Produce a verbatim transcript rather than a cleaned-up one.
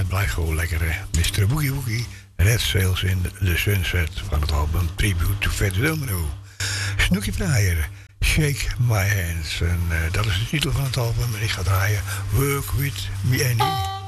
het blijft gewoon lekker, hè. mister Boogie Woogie, Red Sails in the Sunset van het album Tribute to Fats Domino. Snooky Fryer, Shake My Hands. En uh, dat is de titel van het album. En ik ga draaien Work With Me and You.